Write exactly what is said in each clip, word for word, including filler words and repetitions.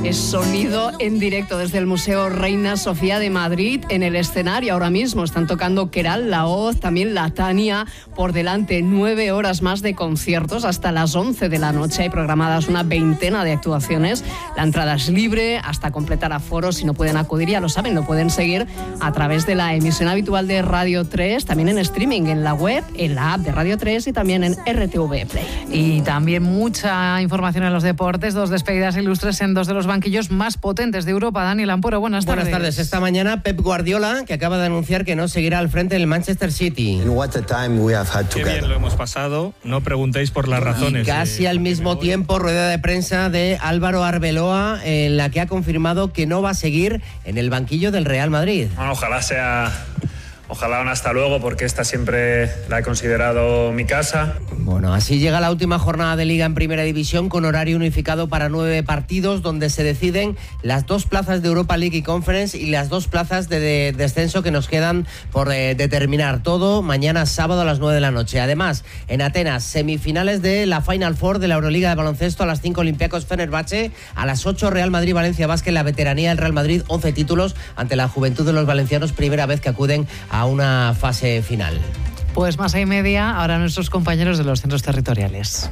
Es sonido en directo desde el Museo Reina Sofía de Madrid. En el escenario ahora mismo están tocando Queralt, La Hoz, también La Tania. Por delante, nueve horas más de conciertos hasta las once de la noche. Hay programadas una veintena de actuaciones. La entrada es libre hasta completar aforo. Si no pueden acudir, ya lo saben, lo pueden seguir a través de la emisión habitual de Radio tres, también en streaming, en la web, en la app de Radio tres y también en R T V Play. Y también mucha información en los deportes. Dos despedidas ilustres en dos de los banquillos más potentes de Europa. Daniel Ampuro, buenas tardes. Buenas tardes. Esta mañana Pep Guardiola, que acaba de anunciar que no seguirá al frente del Manchester City. Qué bien lo hemos pasado. No preguntéis por las razones. Y casi al mismo tiempo, rueda de prensa de Álvaro Arbeloa, en la que ha confirmado que no va a seguir en el banquillo del Real Madrid. Bueno, ojalá sea... Ojalá un hasta luego, porque esta siempre la he considerado mi casa. Bueno, así llega la última jornada de Liga en Primera División, con horario unificado para nueve partidos, donde se deciden las dos plazas de Europa League y Conference y las dos plazas de, de descenso que nos quedan por eh, determinar. Todo mañana sábado a las nueve de la noche. Además, en Atenas, semifinales de la Final Four de la Euroliga de baloncesto. A las cinco Olympiacos Fenerbahce, a las ocho Real Madrid Valencia Basket. La veteranía del Real Madrid, once títulos ante la juventud de los valencianos, primera vez que acuden a una fase final. Pues más y media, ahora nuestros compañeros de los centros territoriales.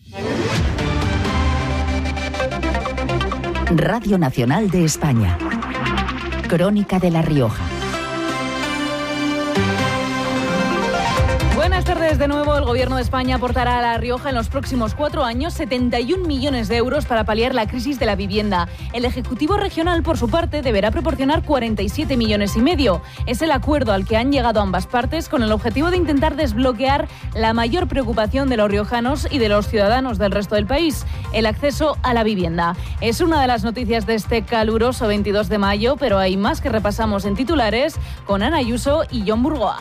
Radio Nacional de España. Crónica de La Rioja. Buenas tardes de nuevo. El Gobierno de España aportará a La Rioja en los próximos cuatro años setenta y un millones de euros para paliar la crisis de la vivienda. El Ejecutivo Regional, por su parte, deberá proporcionar cuarenta y siete millones y medio. Es el acuerdo al que han llegado ambas partes con el objetivo de intentar desbloquear la mayor preocupación de los riojanos y de los ciudadanos del resto del país: el acceso a la vivienda. Es una de las noticias de este caluroso veintidós de mayo, pero hay más que repasamos en titulares con Ana Ayuso y Jon Burgoa.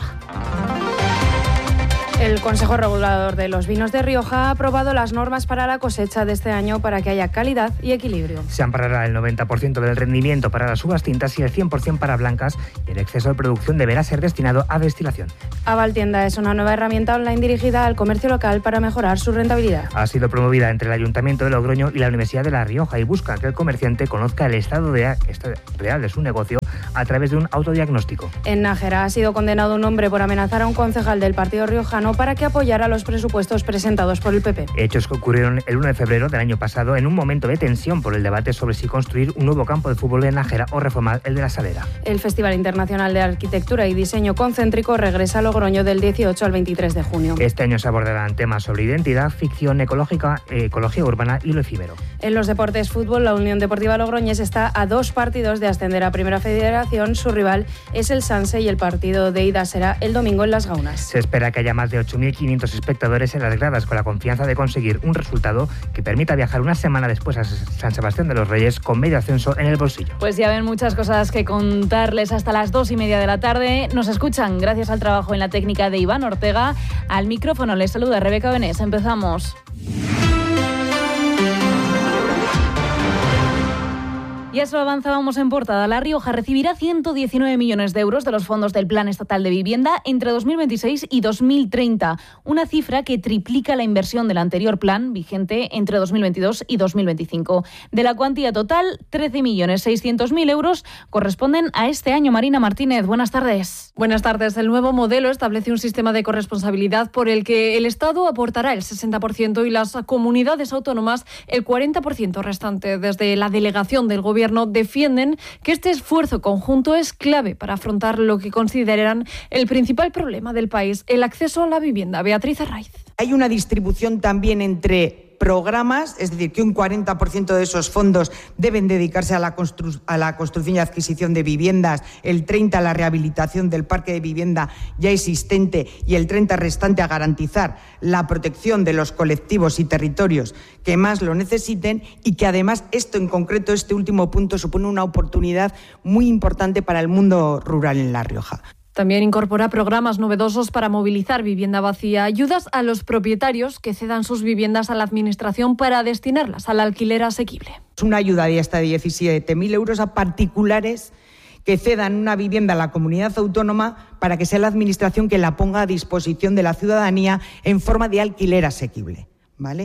El Consejo Regulador de los Vinos de Rioja ha aprobado las normas para la cosecha de este año para que haya calidad y equilibrio. Se amparará el noventa por ciento del rendimiento para las uvas tintas y el cien por ciento para blancas, y el exceso de producción deberá ser destinado a destilación. Avaltienda es una nueva herramienta online dirigida al comercio local para mejorar su rentabilidad. Ha sido promovida entre el Ayuntamiento de Logroño y la Universidad de La Rioja y busca que el comerciante conozca el estado, de, estado real de su negocio a través de un autodiagnóstico. En Nájera ha sido condenado un hombre por amenazar a un concejal del partido riojano para que apoyara los presupuestos presentados por el P P. Hechos que ocurrieron el uno de febrero del año pasado en un momento de tensión por el debate sobre si construir un nuevo campo de fútbol en Nájera o reformar el de La Salera. El Festival Internacional de Arquitectura y Diseño Concéntrico regresa a Logroño del dieciocho al veintitrés de junio. Este año se abordarán temas sobre identidad, ficción ecológica, ecología urbana y lo efímero. En los deportes fútbol, la Unión Deportiva Logroñés está a dos partidos de ascender a Primera Federación. Su rival es el Sanse y el partido de ida será el domingo en Las Gaunas. Se espera que haya más de ocho mil quinientos espectadores en las gradas, con la confianza de conseguir un resultado que permita viajar una semana después a San Sebastián de los Reyes con medio ascenso en el bolsillo. Pues ya ven, muchas cosas que contarles hasta las dos y media de la tarde. Nos escuchan gracias al trabajo en la técnica de Iván Ortega. Al micrófono les saluda Rebeca Benés. Empezamos. Ya se lo avanzábamos en portada. La Rioja recibirá ciento diecinueve millones de euros de los fondos del Plan Estatal de Vivienda entre dos mil veintiséis y dos mil treinta, una cifra que triplica la inversión del anterior plan, vigente entre dos mil veintidós y dos mil veinticinco. De la cuantía total, trece millones seiscientos mil euros corresponden a este año. Marina Martínez, buenas tardes. Buenas tardes. El nuevo modelo establece un sistema de corresponsabilidad por el que el Estado aportará el sesenta por ciento y las comunidades autónomas el cuarenta por ciento restante. Desde la delegación del Gobierno defienden que este esfuerzo conjunto es clave para afrontar lo que consideran el principal problema del país, el acceso a la vivienda. Beatriz Arraiz. Hay una distribución también entre programas, es decir, que un cuarenta por ciento de esos fondos deben dedicarse a la, constru- a la construcción y adquisición de viviendas, el treinta por ciento a la rehabilitación del parque de vivienda ya existente y el treinta por ciento restante a garantizar la protección de los colectivos y territorios que más lo necesiten, y que además esto en concreto, este último punto, supone una oportunidad muy importante para el mundo rural en La Rioja. También incorpora programas novedosos para movilizar vivienda vacía, ayudas a los propietarios que cedan sus viviendas a la Administración para destinarlas al alquiler asequible. Es una ayuda de hasta diecisiete mil euros a particulares que cedan una vivienda a la comunidad autónoma para que sea la Administración que la ponga a disposición de la ciudadanía en forma de alquiler asequible, ¿vale?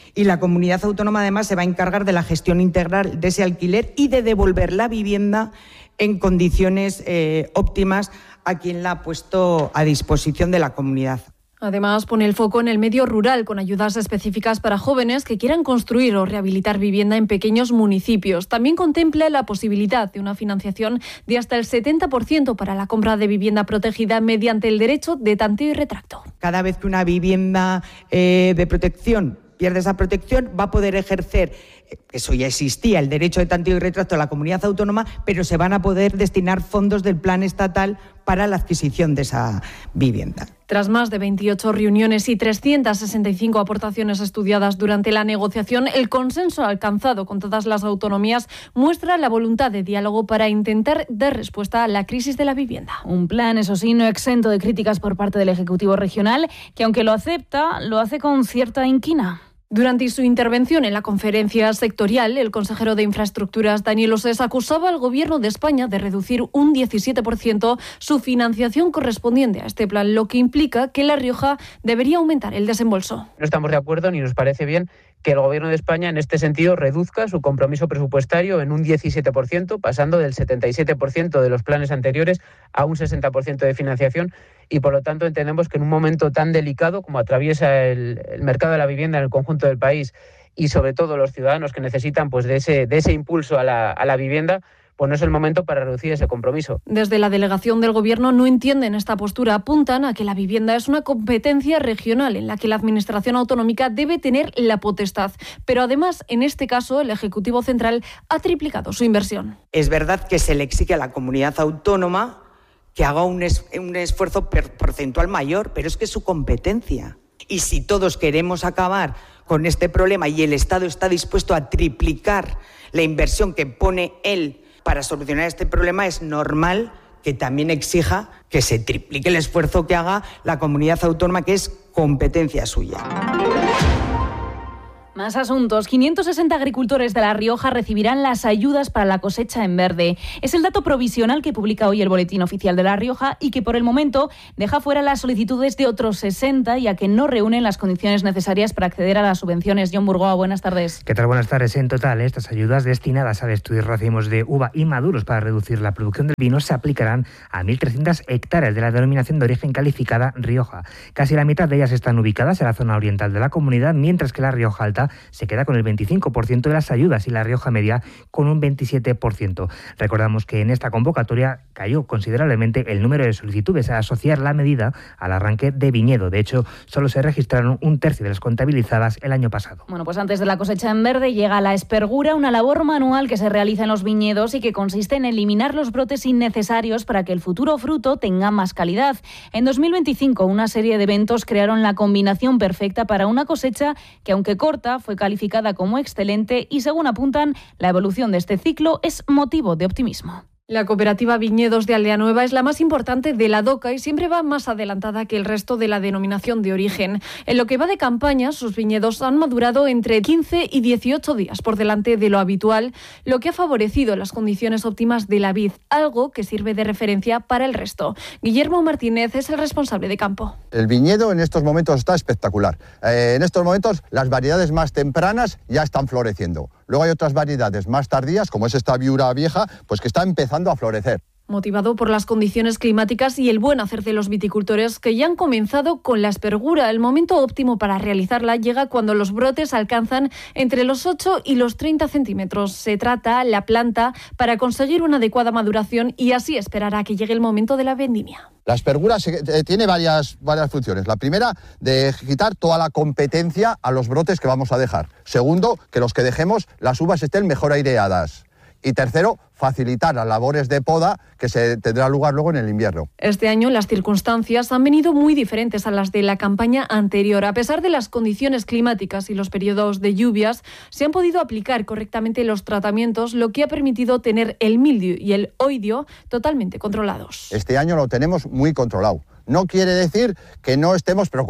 Y la comunidad autónoma además se va a encargar de la gestión integral de ese alquiler y de devolver la vivienda en condiciones eh, óptimas a quien la ha puesto a disposición de la comunidad. Además, pone el foco en el medio rural, con ayudas específicas para jóvenes que quieran construir o rehabilitar vivienda en pequeños municipios. También contempla la posibilidad de una financiación de hasta el setenta por ciento para la compra de vivienda protegida mediante el derecho de tanteo y retracto. Cada vez que una vivienda eh, de protección pierde esa protección, va a poder ejercer, eso ya existía, el derecho de tanteo y retracto a la comunidad autónoma, pero se van a poder destinar fondos del plan estatal para la adquisición de esa vivienda. Tras más de veintiocho reuniones y trescientas sesenta y cinco aportaciones estudiadas durante la negociación, el consenso alcanzado con todas las autonomías muestra la voluntad de diálogo para intentar dar respuesta a la crisis de la vivienda. Un plan, eso sí, no exento de críticas por parte del Ejecutivo regional, que aunque lo acepta, lo hace con cierta inquina. Durante su intervención en la conferencia sectorial, el consejero de Infraestructuras, Daniel Osés, acusaba al Gobierno de España de reducir un diecisiete por ciento su financiación correspondiente a este plan, lo que implica que La Rioja debería aumentar el desembolso. No estamos de acuerdo ni nos parece bien que el Gobierno de España en este sentido reduzca su compromiso presupuestario en un diecisiete por ciento, pasando del setenta y siete por ciento de los planes anteriores a un sesenta por ciento de financiación, y por lo tanto entendemos que en un momento tan delicado como atraviesa el, el mercado de la vivienda en el conjunto del país y sobre todo los ciudadanos que necesitan pues de ese, de ese impulso a la, a la vivienda, pues no es el momento para reducir ese compromiso. Desde la delegación del Gobierno no entienden esta postura. Apuntan a que la vivienda es una competencia regional en la que la Administración autonómica debe tener la potestad. Pero además, en este caso, el Ejecutivo Central ha triplicado su inversión. Es verdad que se le exige a la comunidad autónoma que haga un, es, un esfuerzo porcentual mayor, pero es que es su competencia. Y si todos queremos acabar con este problema y el Estado está dispuesto a triplicar la inversión que pone él para solucionar este problema, es normal que también exija que se triplique el esfuerzo que haga la comunidad autónoma, que es competencia suya. Más asuntos. quinientos sesenta agricultores de La Rioja recibirán las ayudas para la cosecha en verde. Es el dato provisional que publica hoy el Boletín Oficial de La Rioja y que por el momento deja fuera las solicitudes de otros sesenta, ya que no reúnen las condiciones necesarias para acceder a las subvenciones. John Burgoa, buenas tardes. ¿Qué tal? Buenas tardes. En total, estas ayudas destinadas a destruir racimos de uva y maduros para reducir la producción del vino se aplicarán a mil trescientas hectáreas de la denominación de origen calificada Rioja. Casi la mitad de ellas están ubicadas en la zona oriental de la comunidad, mientras que la Rioja Alta se queda con el veinticinco por ciento de las ayudas y la Rioja Media con un veintisiete por ciento. Recordamos que en esta convocatoria cayó considerablemente el número de solicitudes a asociar la medida al arranque de viñedo. De hecho, solo se registraron un tercio de las contabilizadas el año pasado. Bueno, pues antes de la cosecha en verde llega la espergura, una labor manual que se realiza en los viñedos y que consiste en eliminar los brotes innecesarios para que el futuro fruto tenga más calidad. En dos mil veinticinco, una serie de eventos crearon la combinación perfecta para una cosecha que, aunque corta, fue calificada como excelente y, según apuntan, la evolución de este ciclo es motivo de optimismo. La cooperativa Viñedos de Aldea Nueva es la más importante de la DOCA y siempre va más adelantada que el resto de la denominación de origen. En lo que va de campaña, sus viñedos han madurado entre quince y dieciocho días por delante de lo habitual, lo que ha favorecido las condiciones óptimas de la vid, algo que sirve de referencia para el resto. Guillermo Martínez es el responsable de campo. El viñedo en estos momentos está espectacular. Eh, en estos momentos las variedades más tempranas ya están floreciendo. Luego hay otras variedades más tardías, como es esta viura vieja, pues que está empezando a florecer. Motivado por las condiciones climáticas y el buen hacer de los viticultores que ya han comenzado con la espergura. El momento óptimo para realizarla llega cuando los brotes alcanzan entre los ocho y los treinta centímetros. Se trata la planta para conseguir una adecuada maduración y así esperar a que llegue el momento de la vendimia. La espergura se, eh, tiene varias, varias funciones. La primera, de quitar toda la competencia a los brotes que vamos a dejar. Segundo, que los que dejemos, las uvas estén mejor aireadas. Y tercero, facilitar las labores de poda que se tendrá lugar luego en el invierno. Este año las circunstancias han venido muy diferentes a las de la campaña anterior. A pesar de las condiciones climáticas y los periodos de lluvias, se han podido aplicar correctamente los tratamientos, lo que ha permitido tener el mildiu y el oidio totalmente controlados. Este año lo tenemos muy controlado. No quiere decir que no estemos preocupados,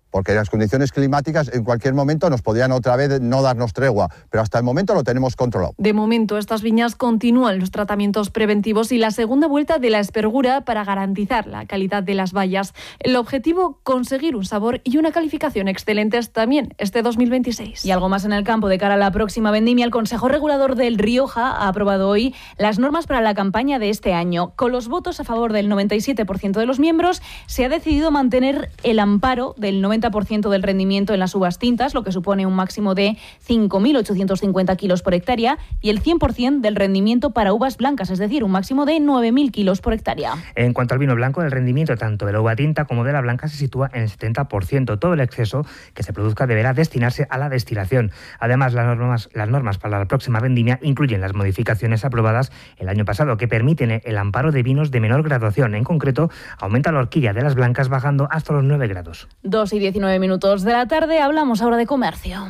porque las condiciones climáticas en cualquier momento nos podrían otra vez no darnos tregua, pero hasta el momento lo tenemos controlado. De momento, estas viñas continúan los tratamientos preventivos y la segunda vuelta de la espergura para garantizar la calidad de las bayas. El objetivo, conseguir un sabor y una calificación excelentes también este dos mil veintiséis. Y algo más en el campo de cara a la próxima vendimia. El Consejo Regulador del Rioja ha aprobado hoy las normas para la campaña de este año. Con los votos a favor del noventa y siete por ciento de los miembros, se ha decidido mantener el amparo del noventa por ciento del rendimiento en las uvas tintas, lo que supone un máximo de cinco mil ochocientos cincuenta kilos por hectárea, y el cien por ciento del rendimiento para uvas blancas, es decir, un máximo de nueve mil kilos por hectárea. En cuanto al vino blanco, el rendimiento tanto de la uva tinta como de la blanca se sitúa en el setenta por ciento. Todo el exceso que se produzca deberá destinarse a la destilación. Además, las normas, las normas para la próxima vendimia incluyen las modificaciones aprobadas el año pasado que permiten el amparo de vinos de menor graduación. En concreto, aumenta la horquilla de las blancas bajando hasta los nueve grados. dos y diecinueve minutos de la tarde, hablamos ahora de comercio.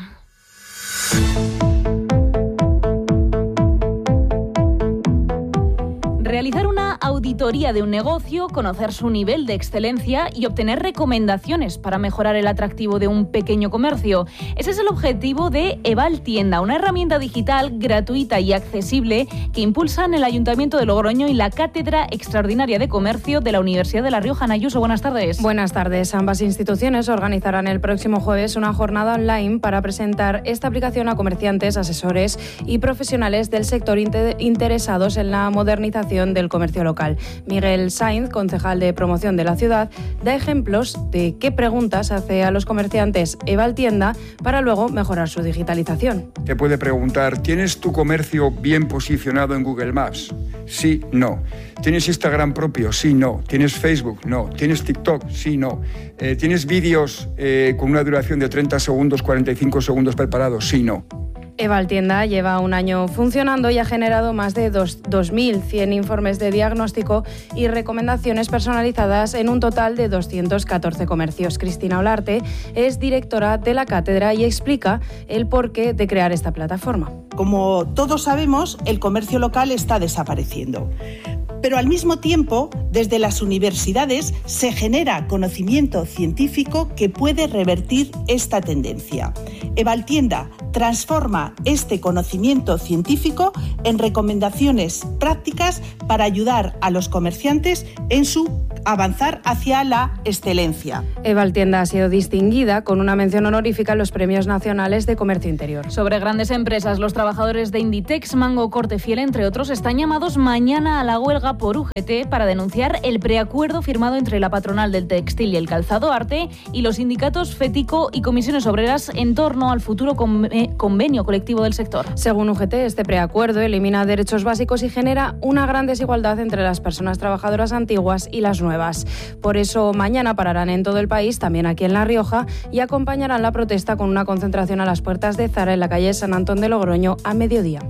Realizar una auditoría de un negocio, conocer su nivel de excelencia y obtener recomendaciones para mejorar el atractivo de un pequeño comercio. Ese es el objetivo de Eval Tienda, una herramienta digital gratuita y accesible que impulsan el Ayuntamiento de Logroño y la Cátedra Extraordinaria de Comercio de la Universidad de La Rioja. Ayuso, buenas tardes. Buenas tardes. Ambas instituciones organizarán el próximo jueves una jornada online para presentar esta aplicación a comerciantes, asesores y profesionales del sector inter- interesados en la modernización del comercio local. Miguel Sainz, concejal de promoción de la ciudad, da ejemplos de qué preguntas hace a los comerciantes Eval Tienda para luego mejorar su digitalización. Te puede preguntar, ¿tienes tu comercio bien posicionado en Google Maps? Sí, no. ¿Tienes Instagram propio? Sí, no. ¿Tienes Facebook? No. ¿Tienes TikTok? Sí, no. Eh, ¿Tienes vídeos eh, con una duración de treinta segundos, cuarenta y cinco segundos preparados? Sí, no. Eval Tienda lleva un año funcionando y ha generado más de dos mil cien informes de diagnóstico y recomendaciones personalizadas en un total de doscientos catorce comercios. Cristina Olarte es directora de la cátedra y explica el porqué de crear esta plataforma. Como todos sabemos, el comercio local está desapareciendo. Pero al mismo tiempo, desde las universidades se genera conocimiento científico que puede revertir esta tendencia. Eval Tienda transforma este conocimiento científico en recomendaciones prácticas para ayudar a los comerciantes en su avanzar hacia la excelencia. Eval Tienda ha sido distinguida con una mención honorífica en los Premios Nacionales de Comercio Interior. Sobre grandes empresas, los trabajadores de Inditex, Mango, Cortefiel, entre otros, están llamados mañana a la huelga por U G T para denunciar el preacuerdo firmado entre la patronal del textil y el calzado Arte y los sindicatos FETICO y comisiones obreras en torno al futuro convenio colectivo del sector. Según U G T, este preacuerdo elimina derechos básicos y genera una gran desigualdad entre las personas trabajadoras antiguas y las nuevas. Por eso mañana pararán en todo el país, también aquí en La Rioja, y acompañarán la protesta con una concentración a las puertas de Zara en la calle San Antón de Logroño a mediodía.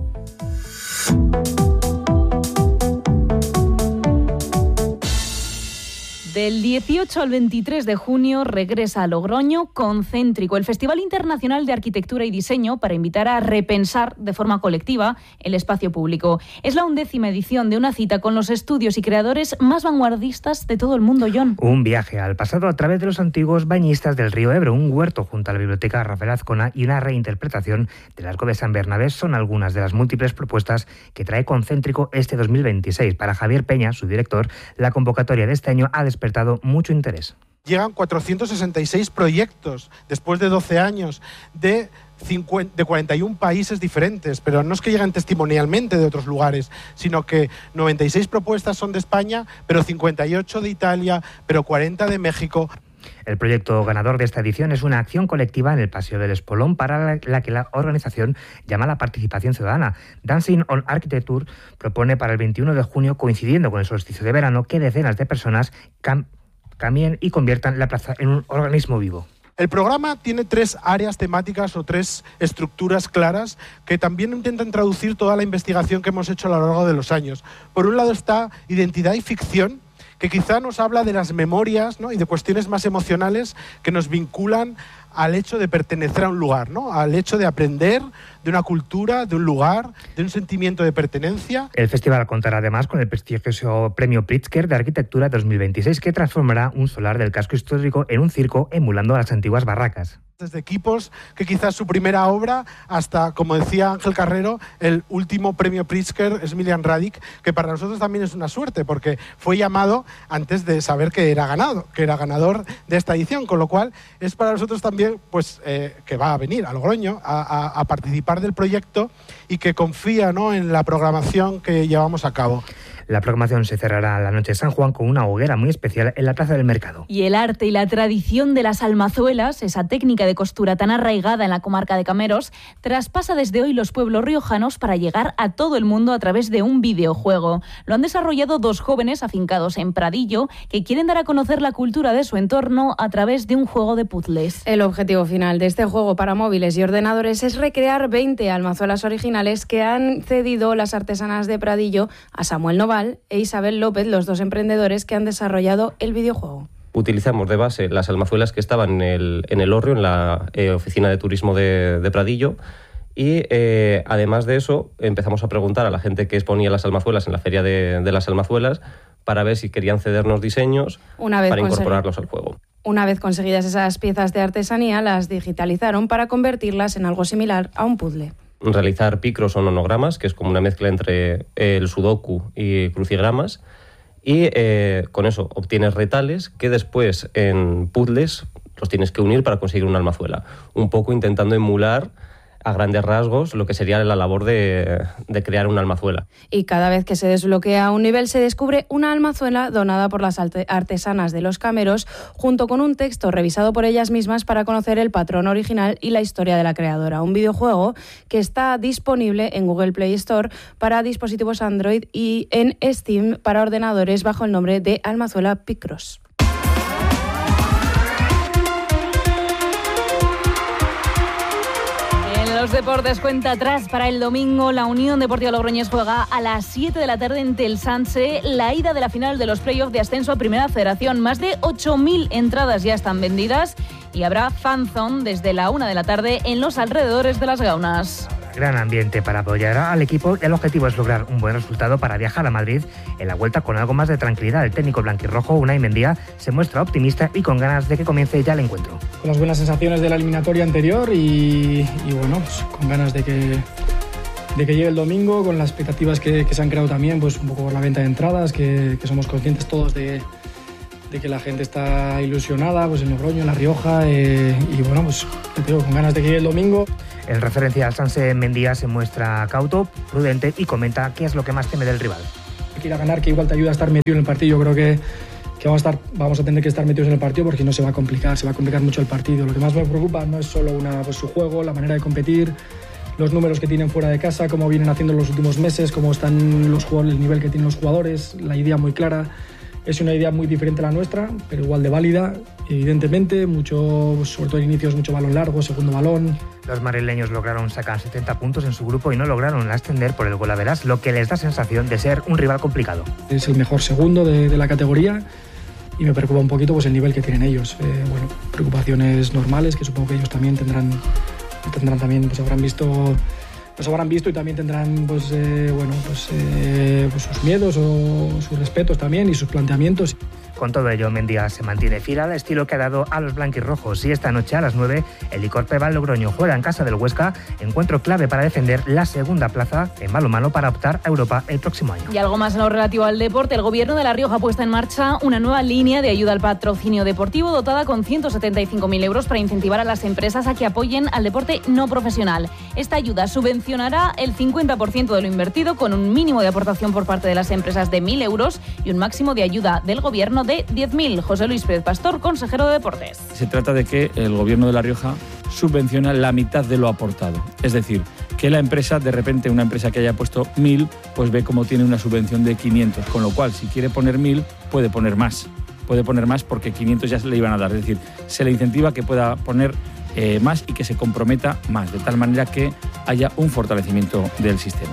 Del dieciocho al veintitrés de junio regresa a Logroño Concéntrico, el Festival Internacional de Arquitectura y Diseño, para invitar a repensar de forma colectiva el espacio público. Es la undécima edición de una cita con los estudios y creadores más vanguardistas de todo el mundo, John. Un viaje al pasado a través de los antiguos bañistas del río Ebro, un huerto junto a la biblioteca Rafael Azcona y una reinterpretación del Arco de San Bernabé son algunas de las múltiples propuestas que trae Concéntrico este dos mil veintiséis. Para Javier Peña, su director, la convocatoria de este año ha despertado mucho interés. Llegan cuatrocientos sesenta y seis proyectos después de doce años de, cincuenta, de cuarenta y un países diferentes, pero no es que lleguen testimonialmente de otros lugares, sino que noventa y seis propuestas son de España, pero cincuenta y ocho de Italia, pero cuarenta de México. El proyecto ganador de esta edición es una acción colectiva en el Paseo del Espolón para la que la organización llama la participación ciudadana. Dancing on Architecture propone para el veintiuno de junio, coincidiendo con el solsticio de verano, que decenas de personas cam- cambien y conviertan la plaza en un organismo vivo. El programa tiene tres áreas temáticas o tres estructuras claras que también intentan traducir toda la investigación que hemos hecho a lo largo de los años. Por un lado está identidad y ficción, que quizá nos habla de las memorias, ¿no?, y de cuestiones más emocionales que nos vinculan al hecho de pertenecer a un lugar, ¿no? Al hecho de aprender de una cultura, de un lugar, de un sentimiento de pertenencia. El festival contará además con el prestigioso Premio Pritzker de Arquitectura dos mil veintiséis, que transformará un solar del casco histórico en un circo emulando a las antiguas barracas. Desde equipos que quizás su primera obra hasta, como decía Ángel Carrero, el último premio Pritzker es Milian Radic, que para nosotros también es una suerte porque fue llamado antes de saber que era ganado, que era ganador de esta edición, con lo cual es para nosotros también pues eh, que va a venir a Logroño a, a, a participar del proyecto y que confía, ¿no?, en la programación que llevamos a cabo. La programación se cerrará la noche de San Juan con una hoguera muy especial en la Plaza del Mercado. Y el arte y la tradición de las almazuelas, esa técnica de costura tan arraigada en la comarca de Cameros, traspasa desde hoy los pueblos riojanos para llegar a todo el mundo a través de un videojuego. Lo han desarrollado dos jóvenes afincados en Pradillo que quieren dar a conocer la cultura de su entorno a través de un juego de puzzles. El objetivo final de este juego para móviles y ordenadores es recrear veinte almazuelas originales que han cedido las artesanas de Pradillo a Samuel Noval e Isabel López, los dos emprendedores que han desarrollado el videojuego. Utilizamos de base las almazuelas que estaban en el, en el Hórreo, en la eh, oficina de turismo de, de Pradillo, y eh, además de eso empezamos a preguntar a la gente que exponía las almazuelas en la feria de, de las almazuelas para ver si querían cedernos diseños Una vez para consegui- incorporarlos al juego. Una vez conseguidas esas piezas de artesanía, las digitalizaron para convertirlas en algo similar a un puzzle. Realizar picros o nonogramas, que es como una mezcla entre el sudoku y crucigramas, y eh, con eso obtienes retales que después en puzzles los tienes que unir para conseguir una almazuela, un poco intentando emular a grandes rasgos lo que sería la labor de, de crear una almazuela. Y cada vez que se desbloquea un nivel se descubre una almazuela donada por las artesanas de los Cameros, junto con un texto revisado por ellas mismas para conocer el patrón original y la historia de la creadora. Un videojuego que está disponible en Google Play Store para dispositivos Android y en Steam para ordenadores bajo el nombre de Almazuela Picross. Los deportes, cuenta atrás para el domingo. La Unión Deportiva Logroñés juega a las siete de la tarde en Telsanse la ida de la final de los playoffs de ascenso a Primera Federación. Más de ocho mil entradas ya están vendidas y habrá fanzone desde la una de la tarde en los alrededores de las Gaunas. Gran ambiente para apoyar al equipo. El objetivo es lograr un buen resultado para viajar a Madrid en la vuelta con algo más de tranquilidad. El técnico blanquirrojo, Unai Mendía, se muestra optimista y con ganas de que comience ya el encuentro. Con las buenas sensaciones de la eliminatoria anterior y, y bueno, pues con ganas de que, de que llegue el domingo, con las expectativas que, que se han creado también, pues un poco por la venta de entradas, que, que somos conscientes todos de, de que la gente está ilusionada, pues en Logroño, en La Rioja, eh, y bueno, pues te digo, con ganas de que llegue el domingo. En referencia al Sanse, Mendía se muestra cauto, prudente y comenta qué es lo que más teme del rival. Hay que ir a ganar, que igual te ayuda a estar metido en el partido. Yo creo que, que vamos, a estar, vamos a tener que estar metidos en el partido porque no se va a complicar, se va a complicar mucho el partido. Lo que más me preocupa no es solo una, pues, su juego, la manera de competir, los números que tienen fuera de casa, cómo vienen haciendo en los últimos meses, cómo están los jugadores, el nivel que tienen los jugadores, la idea muy clara. Es una idea muy diferente a la nuestra, pero igual de válida, evidentemente, mucho, sobre todo en inicios, mucho balón largo, segundo balón. Los madrileños lograron sacar setenta puntos en su grupo y no lograron ascender por el golaveras, lo que les da sensación de ser un rival complicado. Es el mejor segundo de, de la categoría y me preocupa un poquito pues, el nivel que tienen ellos. Eh, bueno, preocupaciones normales que supongo que ellos también tendrán, tendrán también, pues habrán visto... Los habrán visto y también tendrán pues, eh, bueno, pues, eh, pues sus miedos o sus respetos también y sus planteamientos. Con todo ello, Mendía se mantiene fiel al estilo que ha dado a los blanquirrojos y esta noche a las nueve el Licor Peval Logroño juega en casa del Huesca, encuentro clave para defender la segunda plaza en balonmano para optar a Europa el próximo año. Y algo más en lo relativo al deporte, el Gobierno de La Rioja ha puesto en marcha una nueva línea de ayuda al patrocinio deportivo dotada con ciento setenta y cinco mil euros para incentivar a las empresas a que apoyen al deporte no profesional. Esta ayuda subvencionará el cincuenta por ciento de lo invertido con un mínimo de aportación por parte de las empresas de mil euros y un máximo de ayuda del Gobierno de diez mil. José Luis Pérez Pastor, consejero de Deportes. Se trata de que el Gobierno de La Rioja subvenciona la mitad de lo aportado. Es decir, que la empresa, de repente una empresa que haya puesto mil, pues ve cómo tiene una subvención de quinientos. Con lo cual, si quiere poner mil, puede poner más. Puede poner más porque quinientos ya se le iban a dar. Es decir, se le incentiva que pueda poner eh, más y que se comprometa más, de tal manera que haya un fortalecimiento del sistema.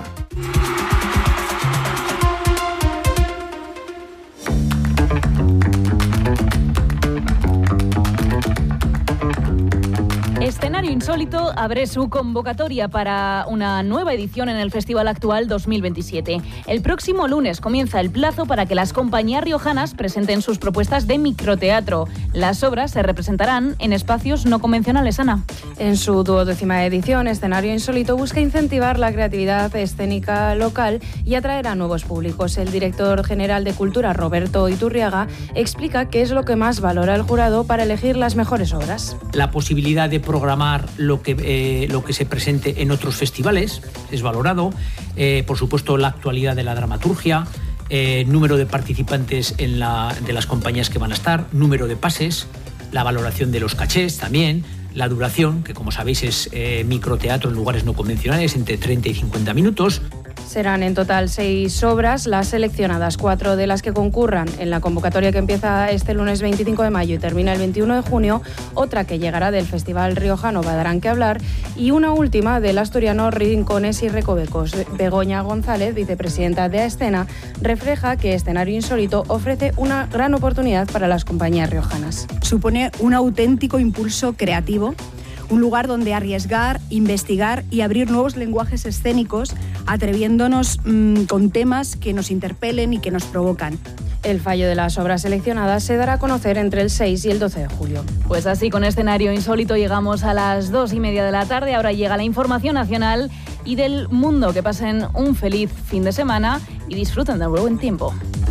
Escenario Insólito abre su convocatoria para una nueva edición en el Festival Actual dos mil veintisiete. El próximo lunes comienza el plazo para que las compañías riojanas presenten sus propuestas de microteatro. Las obras se representarán en espacios no convencionales, Ana. En su duodécima edición, Escenario Insólito busca incentivar la creatividad escénica local y atraer a nuevos públicos. El director general de Cultura, Roberto Iturriaga, explica qué es lo que más valora el jurado para elegir las mejores obras. La posibilidad de programar lo que, eh, lo que se presente en otros festivales es valorado. Eh, por supuesto, la actualidad de la dramaturgia, eh, número de participantes en la, de las compañías que van a estar, número de pases, la valoración de los cachés también, la duración, que como sabéis es eh, microteatro en lugares no convencionales, entre treinta y cincuenta minutos. Serán en total seis obras las seleccionadas, cuatro de las que concurran en la convocatoria que empieza este lunes veinticinco de mayo y termina el veintiuno de junio, otra que llegará del Festival Riojano Darán que hablar y una última del asturiano Rincones y Recovecos. Begoña González, vicepresidenta de Aescena, refleja que Escenario Insólito ofrece una gran oportunidad para las compañías riojanas. Supone un auténtico impulso creativo, un lugar donde arriesgar, investigar y abrir nuevos lenguajes escénicos, atreviéndonos mmm, con temas que nos interpelen y que nos provocan. El fallo de las obras seleccionadas se dará a conocer entre el seis y el doce de julio. Pues así, con Escenario Insólito llegamos a las dos y media de la tarde. Ahora llega la información nacional y del mundo. Que pasen un feliz fin de semana y disfruten del buen tiempo.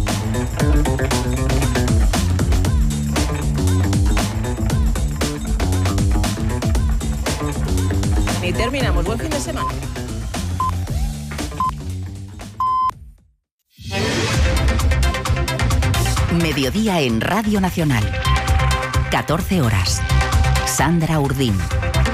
Y terminamos. Buen fin de semana. Mediodía en Radio Nacional. catorce horas. Sandra Urdín.